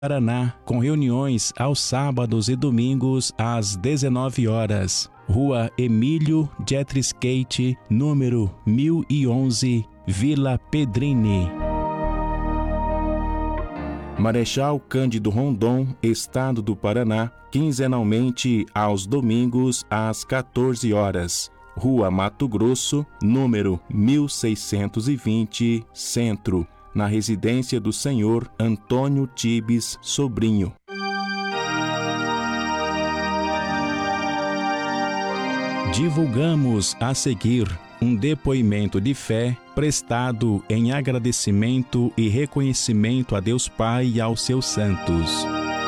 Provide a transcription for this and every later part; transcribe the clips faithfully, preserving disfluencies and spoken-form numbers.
Paraná, com reuniões aos sábados e domingos às dezenove horas. Rua Emílio Jetriscate, número mil e onze, Vila Pedrini. Marechal Cândido Rondon, Estado do Paraná, quinzenalmente aos domingos às quatorze horas. Rua Mato Grosso, número mil seiscentos e vinte, Centro, na residência do senhor Antônio Tibes Sobrinho. Divulgamos a seguir um depoimento de fé prestado em agradecimento e reconhecimento a Deus Pai e aos seus santos.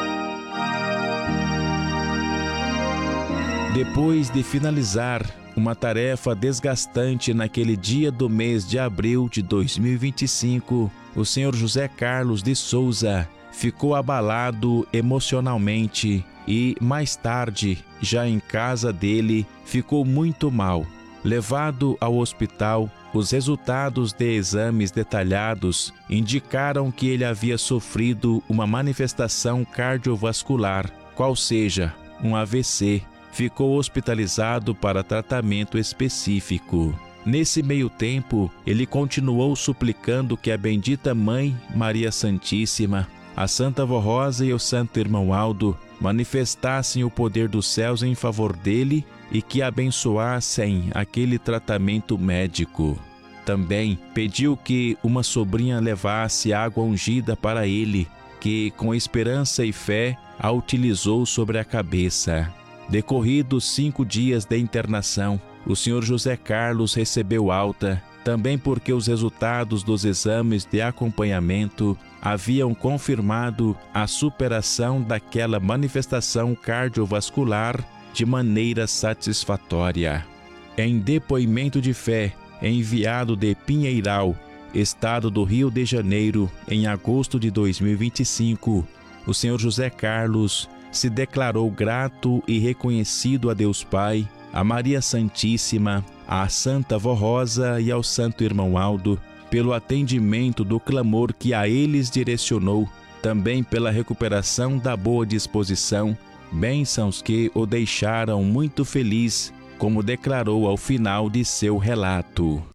Depois de finalizar uma tarefa desgastante naquele dia do mês de abril de dois mil e vinte e cinco, o senhor José Carlos de Souza ficou abalado emocionalmente e, mais tarde, já em casa dele, ficou muito mal. Levado ao hospital, os resultados de exames detalhados indicaram que ele havia sofrido uma manifestação cardiovascular, qual seja, um A V C. Ficou hospitalizado para tratamento específico. Nesse meio tempo, ele continuou suplicando que a bendita Mãe Maria Santíssima, a Santa Vó Rosa e o Santo Irmão Aldo manifestassem o poder dos céus em favor dele e que abençoassem aquele tratamento médico. Também pediu que uma sobrinha levasse água ungida para ele, que com esperança e fé a utilizou sobre a cabeça. Decorridos cinco dias de internação, o senhor José Carlos recebeu alta, também porque os resultados dos exames de acompanhamento haviam confirmado a superação daquela manifestação cardiovascular de maneira satisfatória. Em depoimento de fé enviado de Pinheiral, Estado do Rio de Janeiro, em agosto de dois mil e vinte e cinco, o senhor José Carlos se declarou grato e reconhecido a Deus Pai, a Maria Santíssima, à Santa Vó Rosa e ao Santo Irmão Aldo, pelo atendimento do clamor que a eles direcionou, também pela recuperação da boa disposição, bênçãos que o deixaram muito feliz, como declarou ao final de seu relato.